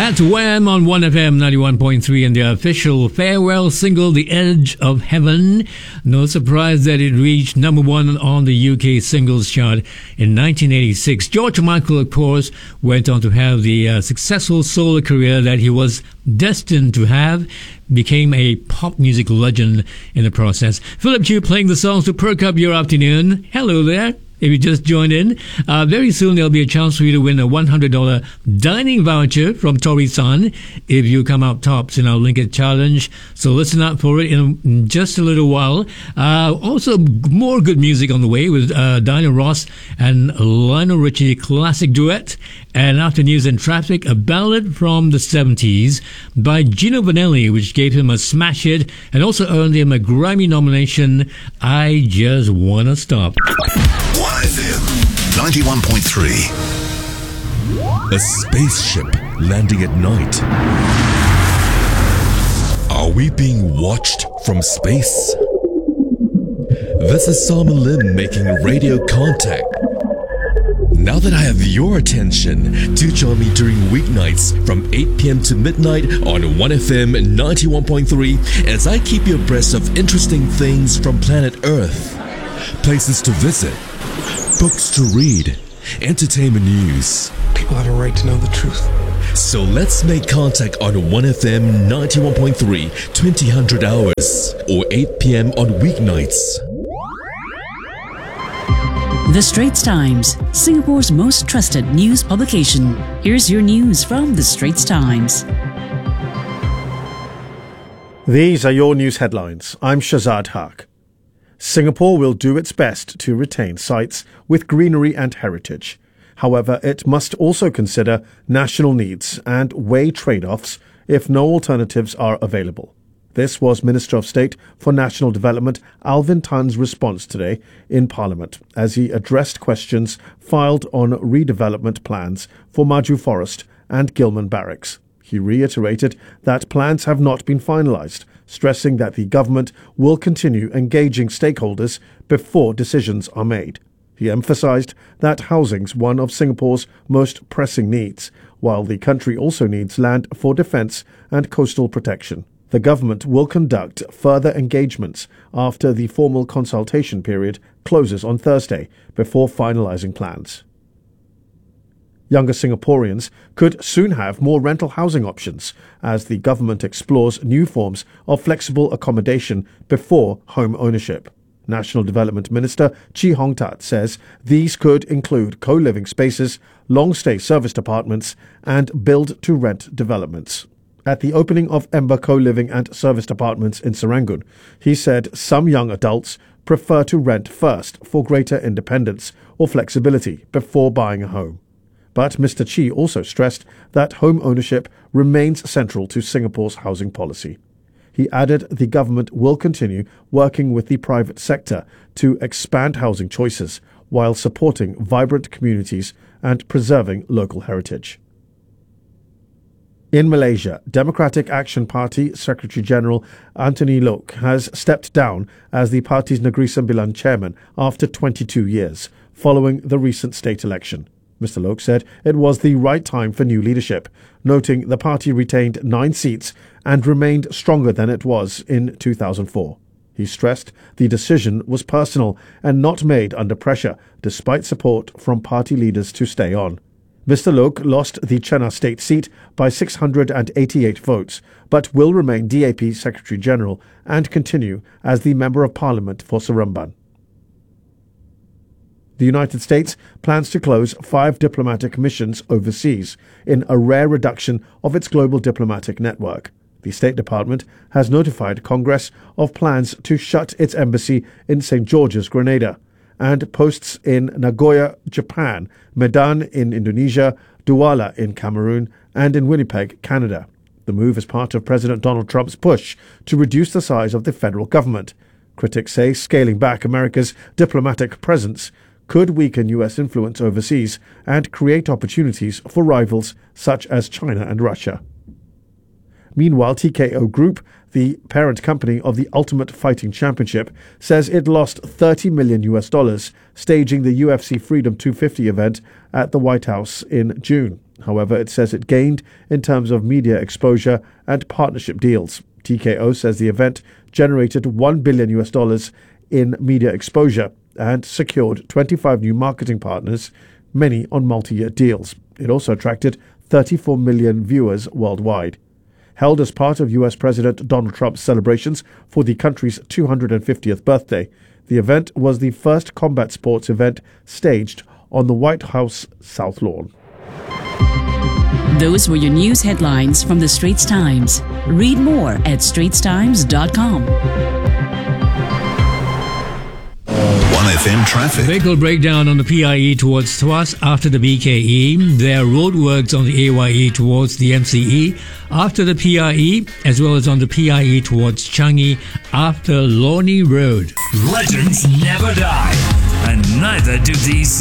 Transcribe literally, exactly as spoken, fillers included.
That's Wham on one F M ninety-one point three and the official farewell single, The Edge of Heaven. No surprise that it reached number one on the U K singles chart in nineteen eighty-six. George Michael, of course, went on to have the uh, successful solo career that he was destined to have, became a pop music legend in the process. Philip Chu playing the songs to perk up your afternoon. Hello there. If you just joined in, uh, very soon there'll be a chance for you to win a one hundred dollars dining voucher from Tori-san if you come out tops in our Link It Challenge. So listen out for it in just a little while. Uh, also, more good music on the way with uh, Diana Ross and Lionel Richie classic duet. And after news and traffic, a ballad from the seventies by Gino Vanelli, which gave him a smash hit and also earned him a Grammy nomination, I Just Wanna Stop. one F M ninety-one point three. A spaceship landing at night. Are we being watched from space? This is Salman Lim making radio contact. Now that I have your attention, do join me during weeknights from eight p.m. to midnight on one F M ninety-one point three as I keep you abreast of interesting things from planet Earth. Places to visit, books to read, entertainment news. People have a right to know the truth. So let's make contact on one F M ninety-one point three, twenty hundred hours, or eight p.m. on weeknights. The Straits Times, Singapore's most trusted news publication. Here's your news from The Straits Times. These are your news headlines. I'm Shazad Haq. Singapore will do its best to retain sites with greenery and heritage. However, it must also consider national needs and weigh trade-offs if no alternatives are available. This was Minister of State for National Development Alvin Tan's response today in Parliament as he addressed questions filed on redevelopment plans for Maju Forest and Gilman Barracks. He reiterated that plans have not been finalised, stressing that the government will continue engaging stakeholders before decisions are made. He emphasised that housing's one of Singapore's most pressing needs, while the country also needs land for defence and coastal protection. The government will conduct further engagements after the formal consultation period closes on Thursday before finalising plans. Younger Singaporeans could soon have more rental housing options as the government explores new forms of flexible accommodation before home ownership. National Development Minister Chee Hong Tat says these could include co-living spaces, long-stay serviced apartments, and build-to-rent developments. At the opening of Ember Co-living and Serviced Apartments in Serangoon, he said some young adults prefer to rent first for greater independence or flexibility before buying a home. But Mister Chee also stressed that home ownership remains central to Singapore's housing policy. He added the government will continue working with the private sector to expand housing choices while supporting vibrant communities and preserving local heritage. In Malaysia, Democratic Action Party Secretary-General Anthony Loke has stepped down as the party's Negeri Sembilan chairman after twenty-two years, following the recent state election. Mister Loke said it was the right time for new leadership, noting the party retained nine seats and remained stronger than it was in two thousand four. He stressed the decision was personal and not made under pressure, despite support from party leaders to stay on. Mister Loke lost the Chennai state seat by six hundred eighty-eight votes, but will remain D A P Secretary-General and continue as the Member of Parliament for Seremban. The United States plans to close five diplomatic missions overseas in a rare reduction of its global diplomatic network. The State Department has notified Congress of plans to shut its embassy in Saint George's, Grenada, and posts in Nagoya, Japan, Medan in Indonesia, Douala in Cameroon, and in Winnipeg, Canada. The move is part of President Donald Trump's push to reduce the size of the federal government. Critics say scaling back America's diplomatic presence could weaken U S influence overseas and create opportunities for rivals such as China and Russia. Meanwhile, T K O Group, the parent company of the Ultimate Fighting Championship, says it lost thirty million U S dollars staging the U F C Freedom two fifty event at the White House in June. However, it says it gained in terms of media exposure and partnership deals. T K O says the event generated one billion U S dollars in media exposure and secured twenty-five new marketing partners, many on multi-year deals. It also attracted thirty-four million viewers worldwide. Held as part of U S President Donald Trump's celebrations for the country's two hundred fiftieth birthday, the event was the first combat sports event staged on the White House South Lawn. Those were your news headlines from the Straits Times. Read more at straits times dot com. one F M traffic. Vehicle breakdown on the P I E towards Tuas after the B K E. There are roadworks on the A Y E towards the M C E after the P I E, as well as on the P I E towards Changi after Lornie Road. Legends never die, and neither do these